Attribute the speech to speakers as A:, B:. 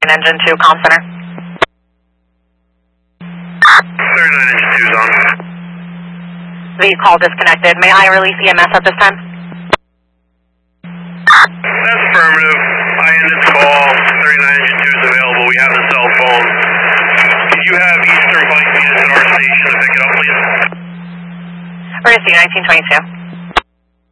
A: Engine 2, comm center.
B: 39 Engine 2 is on.
A: The call disconnected. May I release EMS at this time?
B: That's affirmative. I ended the call. 39 Engine 2 is available. We have the cell phone. Could you have Eastern Bike meet us at our station to pick it up, please?
A: We're going to see 1922.